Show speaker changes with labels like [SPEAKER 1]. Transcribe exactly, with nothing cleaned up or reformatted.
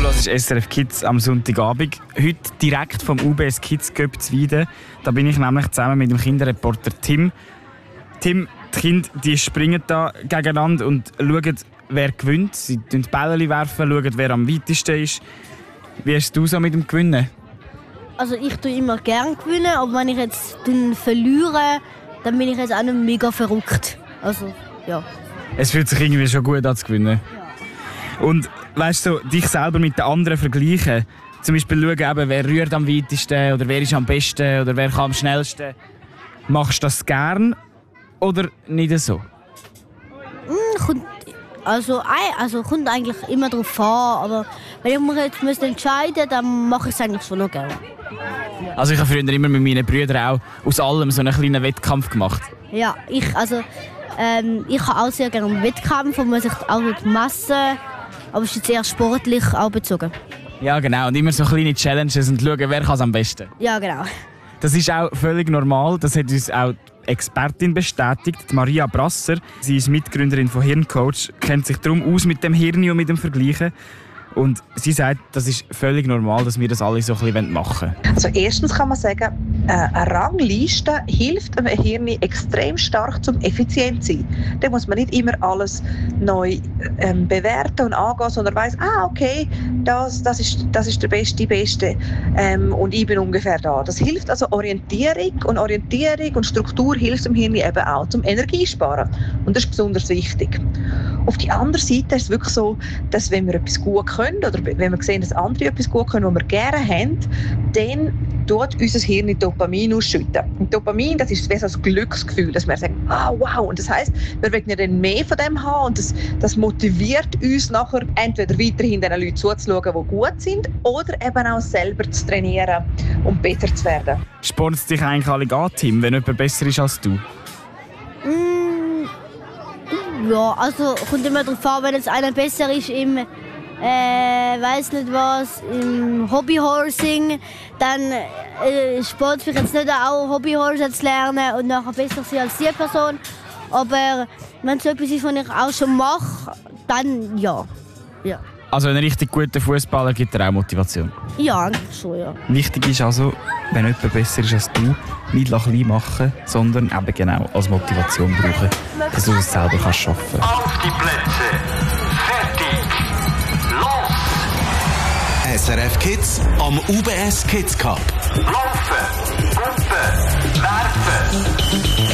[SPEAKER 1] hörst S R F Kids am Sonntagabend. Heute direkt vom U B S Kids Cup Zwieden. Da bin ich nämlich zusammen mit dem Kinderreporter Tim. Tim, die Kinder die springen da gegeneinander und schauen, wer gewinnt. Sie werfen die Bälle, werfen, schauen, wer am weitesten ist. Wie hast du so mit dem Gewinnen?
[SPEAKER 2] Also ich tue immer gerne gewinnen, aber wenn ich jetzt verliere, dann bin ich jetzt auch nicht mega verrückt. Also, ja.
[SPEAKER 1] Es fühlt sich irgendwie schon gut an zu gewinnen. Ja. Und weißt du, dich selber mit den anderen vergleichen. Zum Beispiel schauen, eben, wer rührt am weitesten oder wer ist am besten oder wer kann am schnellsten. Machst du das gern oder nicht so?
[SPEAKER 2] Mm, kommt, also, also kommt eigentlich immer darauf an, aber wenn ich mich jetzt müsste entscheiden, dann mache ich es eigentlich schon noch gerne.
[SPEAKER 1] Also ich habe früher immer mit meinen Brüdern auch aus allem so einen kleinen Wettkampf gemacht.
[SPEAKER 2] Ja, ich, also, ähm, ich habe auch sehr gerne einen Wettkampf, wo man sich auch messen, aber es ist sehr sportlich auch bezogen.
[SPEAKER 1] Ja genau, und immer so kleine Challenges und schauen, wer kann es am besten.
[SPEAKER 2] Ja, genau.
[SPEAKER 1] Das ist auch völlig normal, das hat uns auch die Expertin bestätigt, Maria Brasser. Sie ist Mitgründerin von Hirncoach, kennt sich darum aus mit dem Hirn und mit dem Vergleichen. Und sie sagt, das ist völlig normal, dass wir das alle so ein bisschen machen wollen.
[SPEAKER 3] Also erstens kann man sagen, eine Rangliste hilft einem Hirn extrem stark zum effizient zu sein. Da muss man nicht immer alles neu ähm, bewerten und angehen, sondern weiss, ah okay, das, das, ist, das ist der Beste, die Beste ähm, und ich bin ungefähr da. Das hilft also Orientierung und Orientierung und Struktur hilft dem Hirn eben auch zum Energiesparen. Und das ist besonders wichtig. Auf der anderen Seite ist es wirklich so, dass wenn wir etwas gut können oder wenn wir sehen, dass andere etwas gut können, was wir gerne haben, dann tut unser Hirn Dopamin ausschütten. Und Dopamin, das ist wie so ein Glücksgefühl, dass wir sagen, ah wow, und das heisst, wir wollen ja dann mehr von dem haben und das, das motiviert uns nachher, entweder weiterhin den Leuten zuzuschauen, die gut sind, oder eben auch selber zu trainieren und besser zu werden.
[SPEAKER 1] Spornt es dich eigentlich alle an, Tim, wenn jemand besser ist als du?
[SPEAKER 2] Mm, ja, also kommt immer darauf an, wenn jetzt einer besser ist im Äh, weiß nicht was, im Hobbyhorsing, dann äh, Sport für jetzt nicht auch Hobbyhorsen zu lernen und nachher besser sein als die Person. Aber wenn es etwas ist, was ich auch schon mache, dann ja. ja.
[SPEAKER 1] Also ein richtig guter Fußballer gibt dir auch Motivation?
[SPEAKER 2] Ja, eigentlich schon, ja.
[SPEAKER 1] Wichtig ist also, wenn jemand besser ist als du, nicht klein machen, sondern eben genau als Motivation brauchen, dass du es selber kannst schaffen kannst.
[SPEAKER 4] Auf die Plätze, fertig!
[SPEAKER 5] S R F Kids am U B S Kids Cup.
[SPEAKER 4] Laufen, Pumpen, werfen.